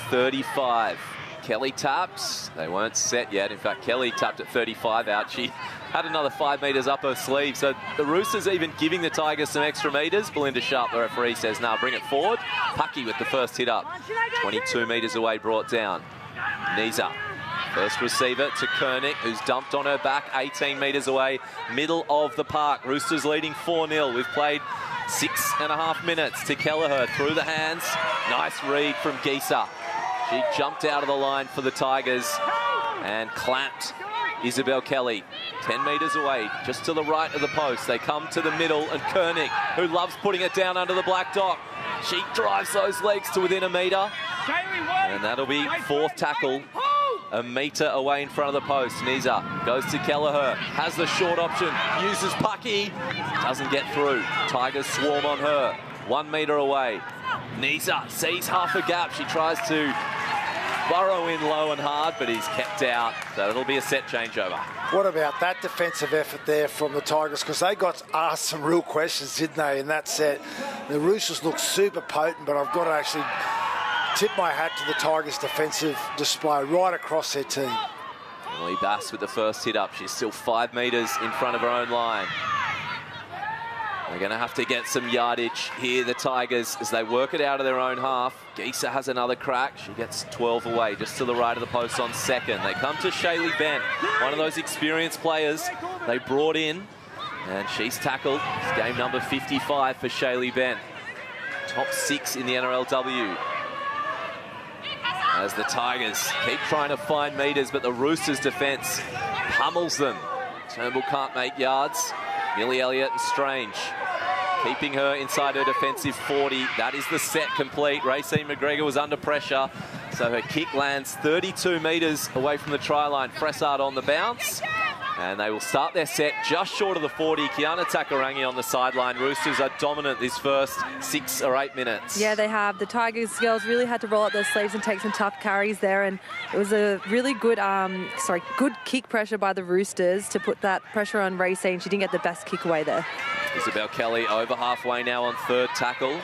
35. Kelly taps. They weren't set yet. In fact, Kelly tapped at 35 out. She had another 5 metres up her sleeve. So the Roosters even giving the Tigers some extra metres. Belinda Sharp, the referee, says, "No, bring it forward." Pucky with the first hit up. 22 metres away, brought down. Niza. First receiver to Koenig, who's dumped on her back, 18 metres away, middle of the park. Roosters leading 4-0. We've played 6.5 minutes to Kelleher through the hands. Nice read from Geisa. She jumped out of the line for the Tigers and clamped Isabel Kelly. 10 metres away, just to the right of the post. They come to the middle, and Koenig, who loves putting it down under the black dot, she drives those legs to within a metre. And that'll be fourth tackle. A metre away in front of the post. Niza goes to Kelleher, has the short option, uses Pucky, doesn't get through. Tigers swarm on her. 1 metre away. Niza sees half a gap. She tries to burrow in low and hard, but he's kept out. So it'll be a set changeover. What about that defensive effort there from the Tigers? Because they got asked some real questions, didn't they, in that set? The Roosters look super potent, but I've got to actually tip my hat to the Tigers' defensive display right across their team. Emily Bass with the first hit up. She's still 5 metres in front of her own line. They're going to have to get some yardage here, the Tigers, as they work it out of their own half. Geisa has another crack. She gets 12 away, just to the right of the post on second. They come to Shaylee Bent, one of those experienced players they brought in, and she's tackled. It's game number 55 for Shaylee Bent. Top 6 in the NRLW. As the Tigers keep trying to find metres, but the Roosters' defence pummels them. Turnbull can't make yards. Millie Elliott and Strange keeping her inside her defensive 40. That is the set complete. Racine McGregor was under pressure, so her kick lands 32 metres away from the try line. Fressard on the bounce, and they will start their set just short of the 40. Kiana Takarangi on the sideline. Roosters are dominant this first 6 or 8 minutes. Yeah, they have. The Tigers girls really had to roll up their sleeves and take some tough carries there, and it was a really good, good kick pressure by the Roosters to put that pressure on Racine. She didn't get the best kick away there. Isabel Kelly over halfway now on third tackle.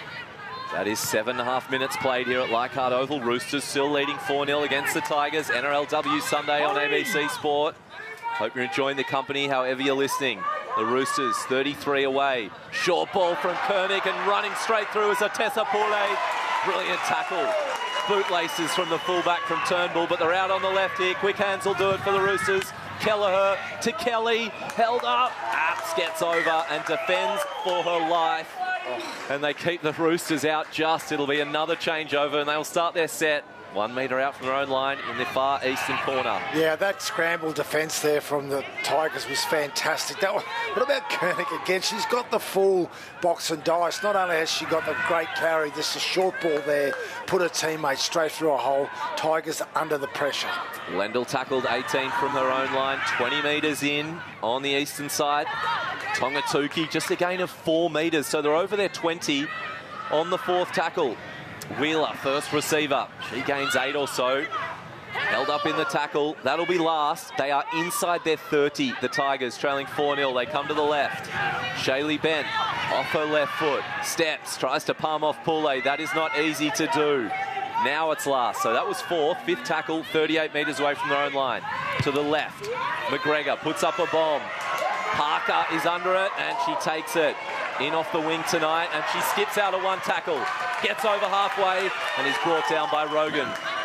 That is 7.5 minutes played here at Leichhardt Oval. Roosters still leading 4-0 against the Tigers. NRLW Sunday on ABC Sport. Hope you're enjoying the company however you're listening. The Roosters 33 away. Short ball from Koenig, and running straight through is Atessa Poulet. Brilliant tackle. Bootlaces from the fullback from Turnbull, but they're out on the left here. Quick hands will do it for the Roosters. Kelleher to Kelly, held up. Apps gets over and defends for her life. And they keep the Roosters out just. It'll be another changeover, and they'll start their set 1 metre out from their own line in the far eastern corner. Yeah, that scramble defence there from the Tigers was fantastic. What about Koenig again? She's got the full box and dice. Not only has she got the great carry, just a short ball there, put her teammate straight through a hole. Tigers under the pressure. Lendl tackled 18 from her own line, 20 metres in on the eastern side. Tongatuki just a gain of 4 metres, so they're over their 20 on the fourth tackle. Wheeler, first receiver. She gains 8 or so. Held up in the tackle. That'll be last. They are inside their 30, the Tigers, trailing 4-0. They come to the left. Shaylee Bent off her left foot. Steps, tries to palm off Poulet. That is not easy to do. Now it's last. So that was fourth. Fifth tackle, 38 metres away from their own line. To the left. McGregor puts up a bomb. Parker is under it, and she takes it in off the wing tonight, and she skips out of one tackle. Gets over halfway and is brought down by Rogan.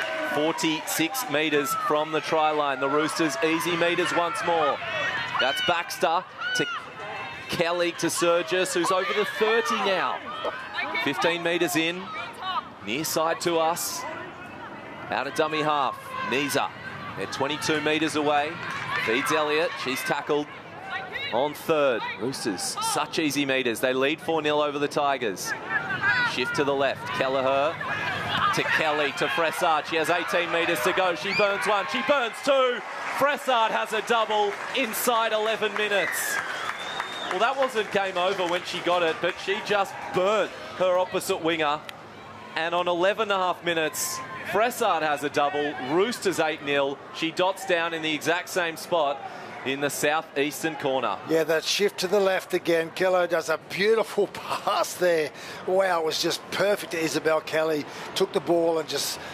46 metres from the try line. The Roosters easy metres once more. That's Baxter to Kelly to Surgis, who's over the 30 now. 15 metres in. Near side to us. Out of dummy half. Niza. They're 22 metres away. Feeds Elliott. She's tackled on third. Roosters, such easy metres. They lead 4-0 over the Tigers. Shift to the left. Kelleher to Kelly to Fressard. She has 18 metres to go. She burns one. She burns two. Fressard has a double inside 11 minutes. Well, that wasn't game over when she got it, but she just burnt her opposite winger. And on 11.5 minutes, Fressard has a double. Roosters 8-0. She dots down in the exact same spot in the southeastern corner. Yeah, that shift to the left again. Keller does a beautiful pass there. Wow, it was just perfect. Isabel Kelly took the ball and just